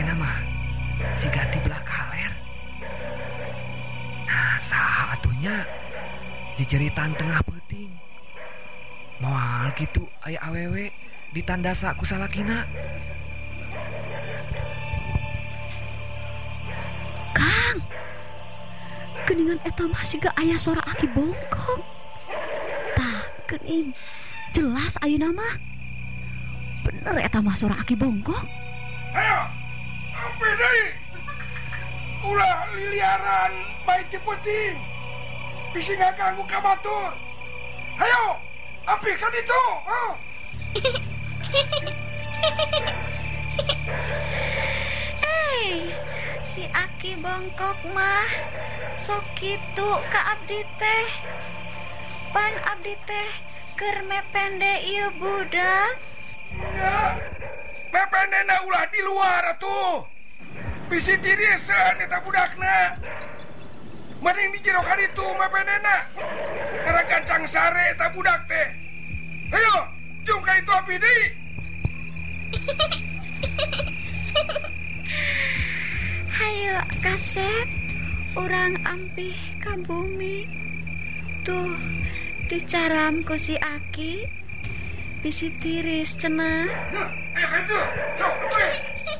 engena mah si Gati belah kaler. Nah, saha atunya jejeritan tengah peuting. Moal kitu aya awewe ditandasa ku salakina. Kang, geuningan eta mah siga aya suara aki bongkok. Tah, geuning jelas ayeuna mah. Bener eta mah suara aki bongkok. Ayo, apa deui? Ulah liliaran bae teu penting. Bisi ngaganggu ka batur. Hayo, api ka ditu. Oh. Si aki bongkok mah sok kitu ka abdi teh. Pan abdi teh keur mepende ieu budak. Ya, mependena ulah di luar atuh. Bisi tiriseun eta budakna. Mending di jero ka ditu mependena. Karena gancang sare eta budak teh. Ayo, jung ka itu api deui. Hayo Kasep, urang ampih ka bumi. Tuh, dicaram ku si Aki. Bisi tiris cenah. Ayo ka itu. Sok,